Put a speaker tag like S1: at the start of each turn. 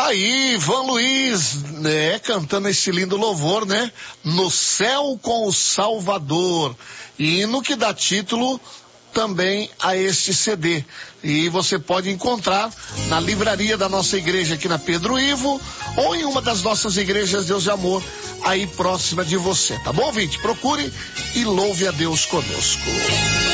S1: aí, Ivan Luiz, né, cantando esse lindo louvor, né? No Céu com o Salvador. Hino que dá título também a este CD. E você pode encontrar na livraria da nossa igreja aqui na Pedro Ivo ou em uma das nossas igrejas Deus de Amor aí próxima de você, tá bom, ouvinte? Procure e louve a Deus conosco.